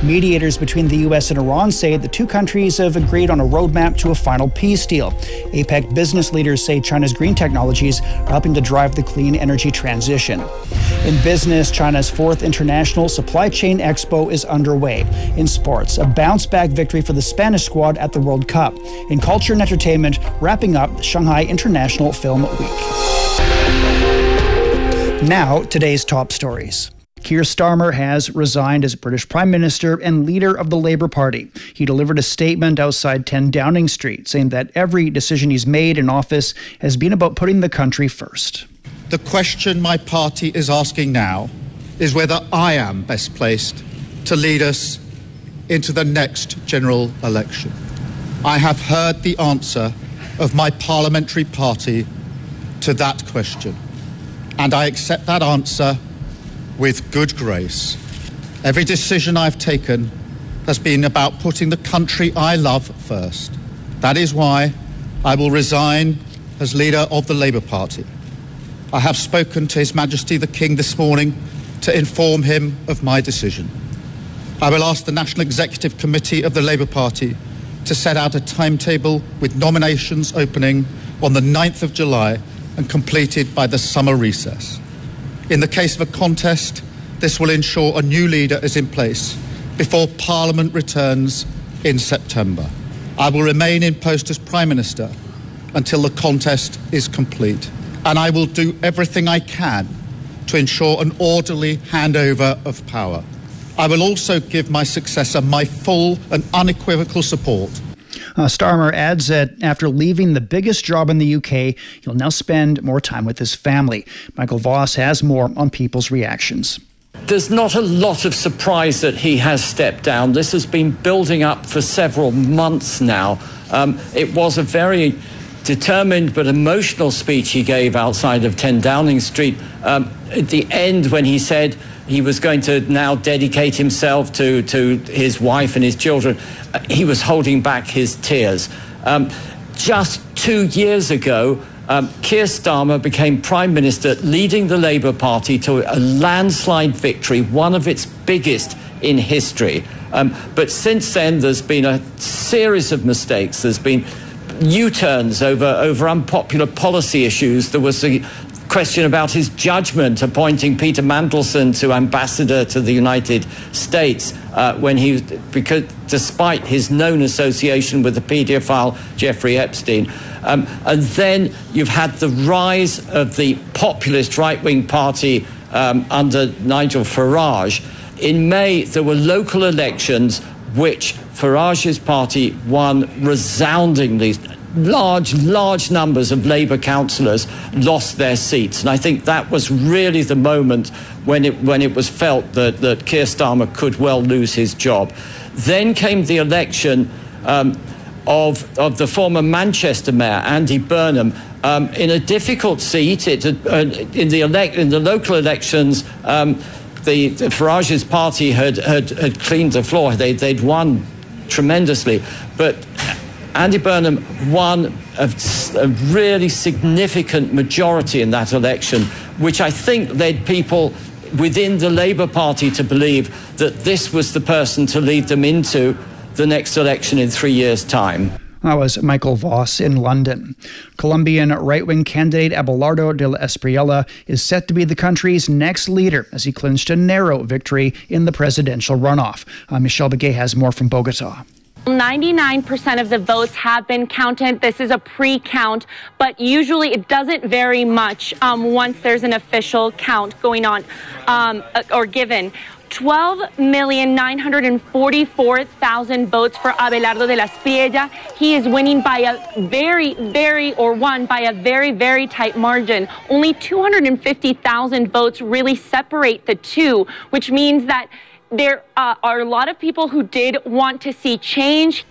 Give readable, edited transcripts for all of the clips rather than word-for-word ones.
Mediators between the U.S. and Iran say the two countries have agreed on a roadmap to a final peace deal. APEC business leaders say China's green technologies are helping to drive the clean energy transition. In business, China's 4th International Supply Chain Expo is underway. In sports, a bounce-back victory for the Spanish squad at the World Cup. In culture and entertainment, wrapping up the Shanghai International Film Week. Now, today's top stories. Keir Starmer has resigned as British Prime Minister and leader of the Labour Party. He delivered a statement outside 10 Downing Street saying that every decision he's made in office has been about putting the country first. The question my party is asking now is whether I am best placed to lead us into the next general election. I have heard the answer of my parliamentary party to that question, and I accept that answer with good grace. Every decision I've taken has been about putting the country I love first. That is why I will resign as leader of the Labour Party. I have spoken to His Majesty the King this morning to inform him of my decision. I will ask the National Executive Committee of the Labour Party to set out a timetable with nominations opening on the 9th of July and completed by the summer recess. In the case of a contest, this will ensure a new leader is in place before Parliament returns in September. I will remain in post as Prime Minister until the contest is complete, and I will do everything I can to ensure an orderly handover of power. I will also give my successor my full and unequivocal support. Starmer adds that after leaving the biggest job in the UK, he'll now spend more time with his family. Michael Voss has more on people's reactions. There's not a lot of surprise that he has stepped down. This has been building up for several months now. It was a very determined but emotional speech he gave outside of 10 Downing Street at the end, when he said he was going to now dedicate himself to his wife and his children. He was holding back his tears. Just 2 years ago, Keir Starmer became Prime Minister, leading the Labour Party to a landslide victory, one of its biggest in history. But since then, there's been a series of mistakes. There's been U-turns over unpopular policy issues. There was a question about his judgment appointing Peter Mandelson to ambassador to the United States because despite his known association with the paedophile Jeffrey Epstein. And then you've had the rise of the populist right-wing party under Nigel Farage. In May, there were local elections which Farage's party won resoundingly. Large numbers of Labour councillors lost their seats, and I think that was really the moment when it was felt that Keir Starmer could well lose his job. Then came the election of the former Manchester mayor, Andy Burnham, in a difficult seat. In the local elections, the Farage's party had cleaned the floor. They'd won tremendously, but Andy Burnham won a really significant majority in that election, which I think led people within the Labour Party to believe that this was the person to lead them into the next election in 3 years' time. That was Michael Voss in London. Colombian right-wing candidate Abelardo de la Espriella is set to be the country's next leader as he clinched a narrow victory in the presidential runoff. Michelle Begay has more from Bogota. 99% of the votes have been counted. This is a pre-count, but usually it doesn't vary much once there's an official count going on or given. 12,944,000 votes for Abelardo de la Espriella. He is winning by a won by a very tight margin. Only 250,000 votes really separate the two, which means that there are a lot of people who did want to see change.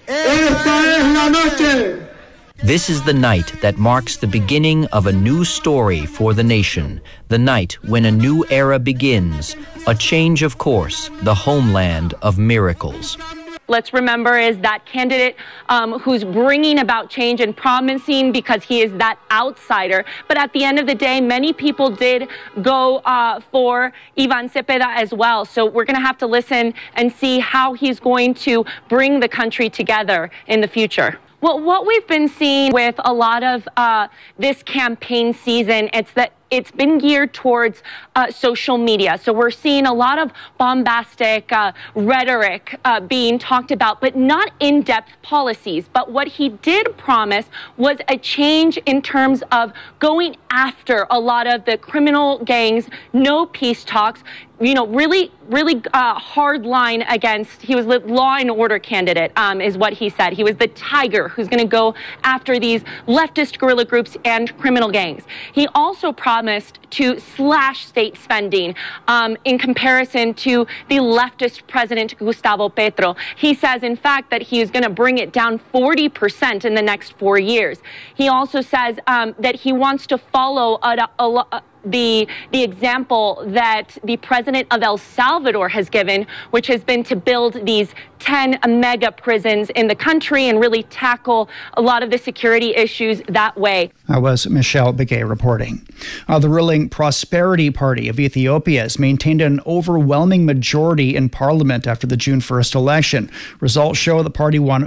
This is the night that marks the beginning of a new story for the nation. The night when a new era begins, a change of course, the homeland of miracles. let's remember, is that candidate who's bringing about change and promising because he is that outsider. But at the end of the day, many people did go for Ivan Cepeda as well. So we're going to have to listen and see how he's going to bring the country together in the future. Well, what we've been seeing with a lot of this campaign season, it's been geared towards social media. So we're seeing a lot of bombastic rhetoric being talked about, but not in-depth policies. But what he did promise was a change in terms of going after a lot of the criminal gangs, no peace talks, really hard line against, he was the law and order candidate, is what he said. He was the tiger who's going to go after these leftist guerrilla groups and criminal gangs. He also promised to slash state spending in comparison to the leftist president, Gustavo Petro. He says, in fact, that he is going to bring it down 40% in the next 4 years. He also says that he wants to follow the example that the president of El Salvador has given, which has been to build these 10 mega prisons in the country and really tackle a lot of the security issues that way. That was Michelle Begay reporting. The ruling Prosperity Party of Ethiopia has maintained an overwhelming majority in parliament after the June 1st election. Results show the party won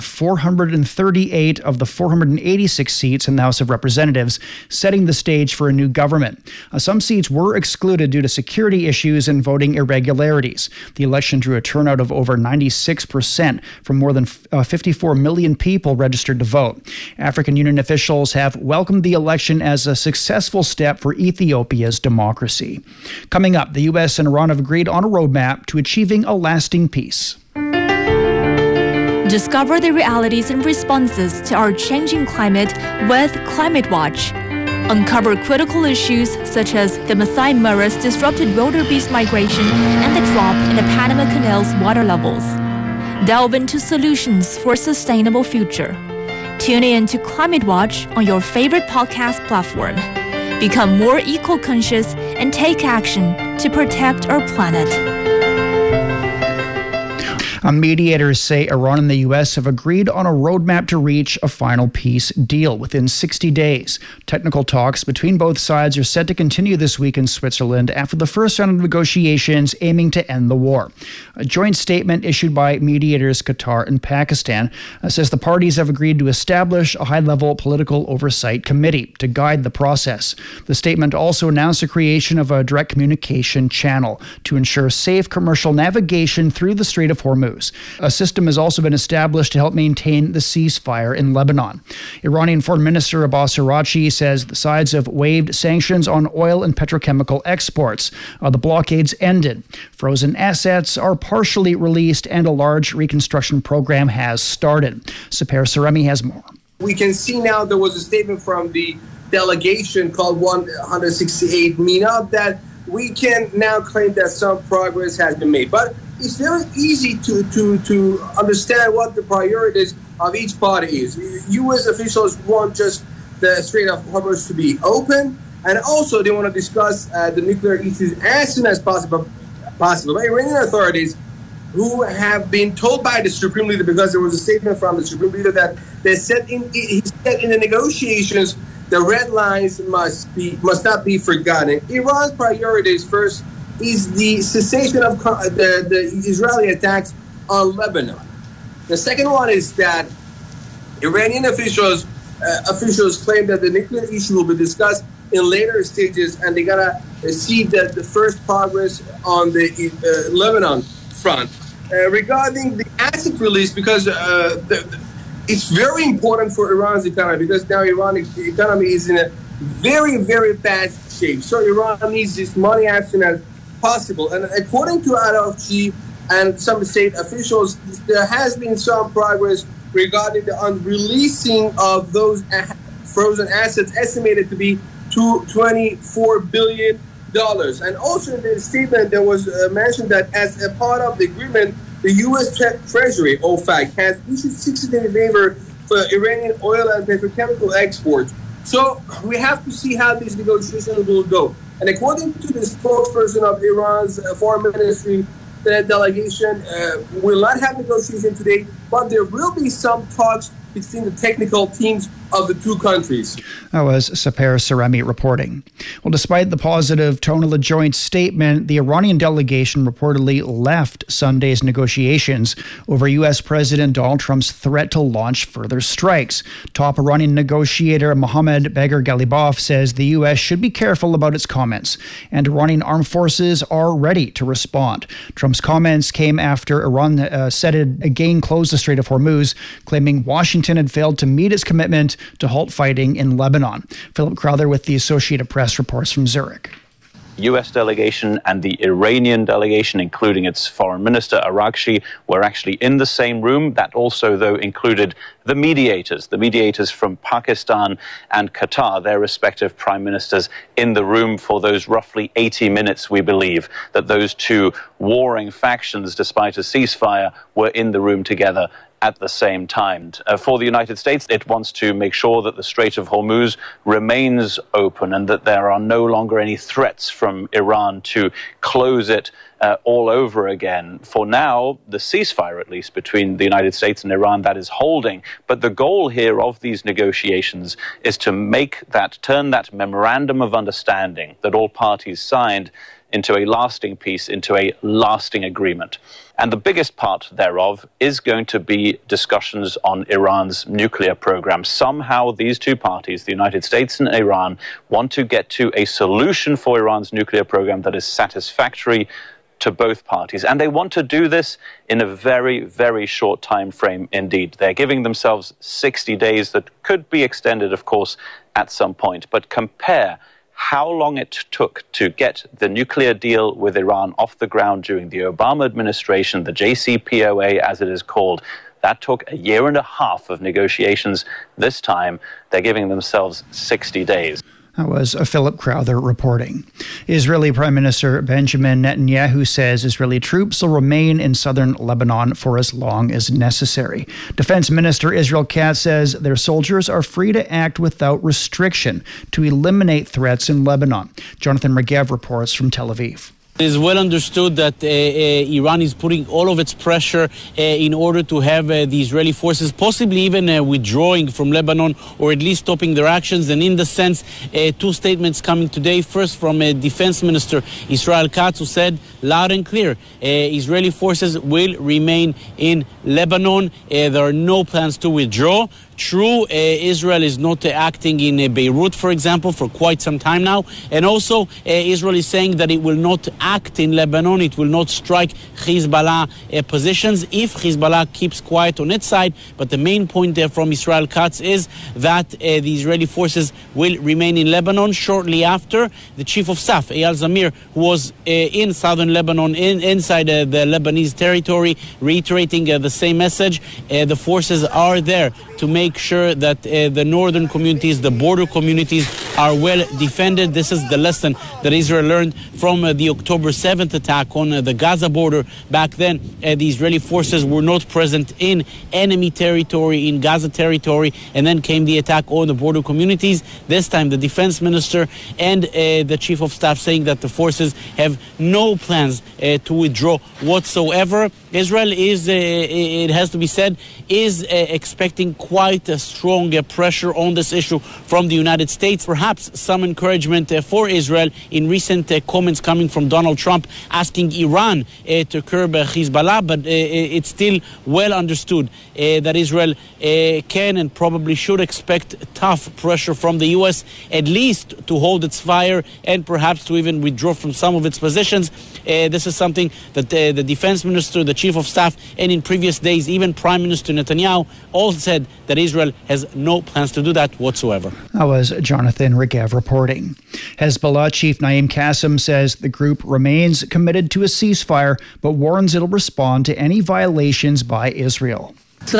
438 of the 486 seats in the House of Representatives, setting the stage for a new government. Some seats were excluded due to security issues and voting irregularities. The election drew a turnout of over 96% from more than 54 million people registered to vote. African Union officials have welcomed the election as a successful step for Ethiopia's democracy. Coming up, the U.S. and Iran have agreed on a roadmap to achieving a lasting peace. Discover the realities and responses to our changing climate with Climate Watch. Uncover critical issues such as the Masai Maras disrupted wildebeest migration and the drop in the Panama Canal's water levels. Delve into solutions for a sustainable future. Tune in to Climate Watch on your favorite podcast platform. Become more eco-conscious and take action to protect our planet. Mediators say Iran and the U.S. have agreed on a roadmap to reach a final peace deal within 60 days. Technical talks between both sides are set to continue this week in Switzerland after the first round of negotiations aiming to end the war. A joint statement issued by mediators Qatar and Pakistan says the parties have agreed to establish a high-level political oversight committee to guide the process. The statement also announced the creation of a direct communication channel to ensure safe commercial navigation through the Strait of Hormuz. A system has also been established to help maintain the ceasefire in Lebanon. Iranian Foreign Minister Abbas Araghchi says the sides have waived sanctions on oil and petrochemical exports. The blockades ended. Frozen assets are partially released and a large reconstruction program has started. Saper Saremi has more. We can see now there was a statement from the delegation called 168 MENA that we can now claim that some progress has been made. But it's very easy to understand what the priorities of each party is. U.S. officials want just the Strait of Hormuz to be open, and also they want to discuss the nuclear issues as soon as possible. But Iranian authorities, who have been told by the Supreme Leader, because there was a statement from the Supreme Leader that he said in the negotiations, the red lines must not be forgotten. Iran's priorities first is the cessation of the Israeli attacks on Lebanon. The second one is that Iranian officials claim that the nuclear issue will be discussed in later stages, and they're gonna see the first progress on the Lebanon front. Regarding the asset release, because it's very important for Iran's economy, because now Iran's economy is in a very, very bad shape. So Iran needs this money as soon as possible. And according to Araghchi and some state officials, there has been some progress regarding the unreleasing of those frozen assets, estimated to be $24 billion. And also in the statement, there was mentioned that as a part of the agreement, the U.S. Treasury, OFAC, has issued 60-day waiver for Iranian oil and petrochemical exports. So we have to see how these negotiations will go. And according to the spokesperson of Iran's foreign ministry, delegation will not have negotiation today, but there will be some talks between the technical teams of the two countries. That was Saper Saremi reporting. Well, despite the positive tone of the joint statement, the Iranian delegation reportedly left Sunday's negotiations over U.S. President Donald Trump's threat to launch further strikes. Top Iranian negotiator Mohammad Bagher Ghalibaf says the U.S. should be careful about its comments, and Iranian armed forces are ready to respond. Trump's comments came after Iran said it again closed the Strait of Hormuz, claiming Washington had failed to meet its commitment to halt fighting in Lebanon. Philip Crowther with the Associated Press reports from Zurich. U.S. delegation and the Iranian delegation, including its foreign minister, Araghchi, were actually in the same room. That also, though, included the mediators from Pakistan and Qatar, their respective prime ministers, in the room for those roughly 80 minutes, we believe, that those two warring factions, despite a ceasefire, were in the room together at the same time. For the United States, it wants to make sure that the Strait of Hormuz remains open and that there are no longer any threats from Iran to close it all over again. For now, the ceasefire, at least, between the United States and Iran, that is holding. But the goal here of these negotiations is to turn that memorandum of understanding that all parties signed into a lasting peace, into a lasting agreement. And the biggest part thereof is going to be discussions on Iran's nuclear program. Somehow these two parties, the United States and Iran, want to get to a solution for Iran's nuclear program that is satisfactory to both parties. And they want to do this in a very, very short time frame indeed. They're giving themselves 60 days that could be extended, of course, at some point. But compare how long it took to get the nuclear deal with Iran off the ground during the Obama administration, the JCPOA as it is called. That took a year and a half of negotiations. This time, they're giving themselves 60 days. That was Philip Crowther reporting. Israeli Prime Minister Benjamin Netanyahu says Israeli troops will remain in southern Lebanon for as long as necessary. Defense Minister Israel Katz says their soldiers are free to act without restriction to eliminate threats in Lebanon. Jonathan Regev reports from Tel Aviv. It is well understood that Iran is putting all of its pressure in order to have the Israeli forces possibly even withdrawing from Lebanon or at least stopping their actions. And in the sense, two statements coming today. First, from Defense Minister Israel Katz, who said loud and clear, Israeli forces will remain in Lebanon. There are no plans to withdraw. True, Israel is not acting in Beirut, for example, for quite some time now. And also, Israel is saying that it will not act in Lebanon. It will not strike Hezbollah positions if Hezbollah keeps quiet on its side. But the main point there from Israel Katz is that the Israeli forces will remain in Lebanon. Shortly after, the Chief of Staff, Eyal Zamir, who was in southern Lebanon, inside the Lebanese territory, reiterating the same message. The forces are there to make sure that the northern communities, the border communities, are well defended. This is the lesson that Israel learned from the October 7th attack on the Gaza border. Back then, the Israeli forces were not present in enemy territory, in Gaza territory, and then came the attack on the border communities. This time, the defense minister and the chief of staff saying that the forces have no plans to withdraw whatsoever. Israel is, it has to be said, is expecting quite a strong pressure on this issue from the United States. Perhaps some encouragement for Israel in recent comments coming from Donald Trump asking Iran to curb Hezbollah, but it's still well understood that Israel can and probably should expect tough pressure from the U.S., at least to hold its fire and perhaps to even withdraw from some of its positions. This is something that the defense minister, the chief of staff, and in previous days, even Prime Minister Netanyahu all said that Israel has no plans to do that whatsoever. That was Jonathan Regev reporting. Hezbollah chief Naim Qassem says the group remains committed to a ceasefire, but warns it'll respond to any violations by Israel.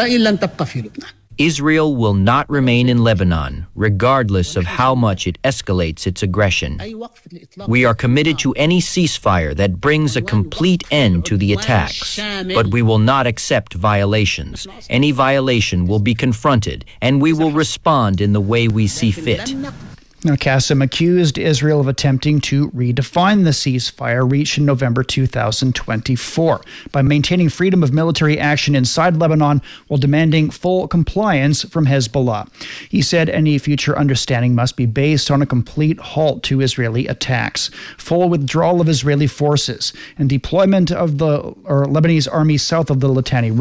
Israel will not remain in Lebanon, regardless of how much it escalates its aggression. We are committed to any ceasefire that brings a complete end to the attacks, but we will not accept violations. Any violation will be confronted, and we will respond in the way we see fit. Now, Qassem accused Israel of attempting to redefine the ceasefire reached in November 2024 by maintaining freedom of military action inside Lebanon while demanding full compliance from Hezbollah. He said any future understanding must be based on a complete halt to Israeli attacks, full withdrawal of Israeli forces, and deployment of the Lebanese army south of the Litani River.